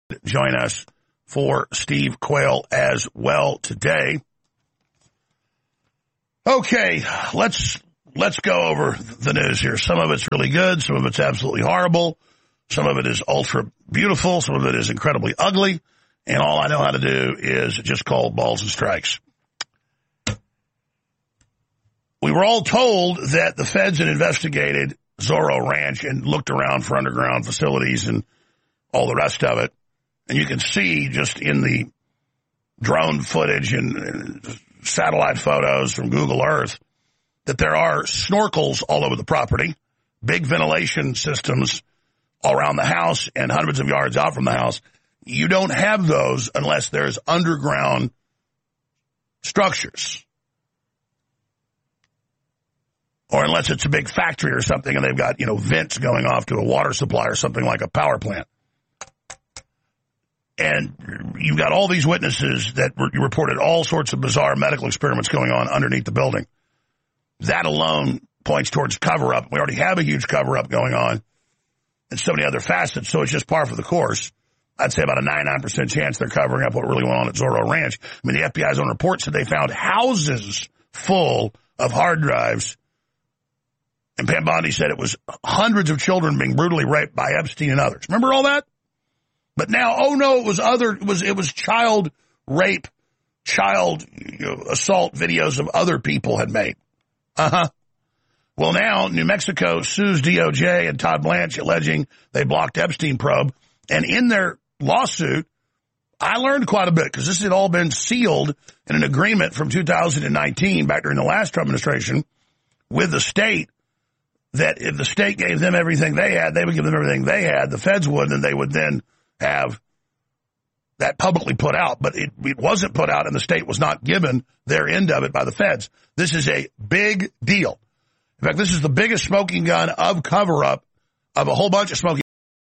Join us for Steve Quayle as well today. Okay, let's go over the news here. Some of it's really good. Some of it's absolutely horrible. Some of it is ultra beautiful. Some of it is incredibly ugly. And all I know how to do is just call balls and strikes. We were all told that the feds had investigated Zorro Ranch and looked around for underground facilities and all the rest of it. And you can see just in the drone footage and satellite photos from Google Earth that there are snorkels all over the property, big ventilation systems all around the house and hundreds of yards out from the house. You don't have those unless there's underground structures. Or unless it's a big factory or something and they've got, vents going off to a water supply or something like a power plant. And you've got all these witnesses that reported all sorts of bizarre medical experiments going on underneath the building. That alone points towards cover-up. We already have a huge cover-up going on and so many other facets, so it's just par for the course. I'd say about a 99% chance they're covering up what really went on at Zorro Ranch. I mean, the FBI's own report said they found houses full of hard drives. And Pam Bondi said it was hundreds of children being brutally raped by Epstein and others. Remember all that? But now, it was child rape, child assault videos of other people had made. Well, now New Mexico sues DOJ and Todd Blanche alleging they blocked Epstein probe. And in their lawsuit, I learned quite a bit because this had all been sealed in an agreement from 2019 back during the last Trump administration with the state that if the state gave them everything they had, they would give them everything they had. The feds would, and they would then have that publicly put out. But it wasn't put out, and the state was not given their end of it by the feds. This is a big deal. In fact, this is the biggest smoking gun of cover-up of a whole bunch of smoking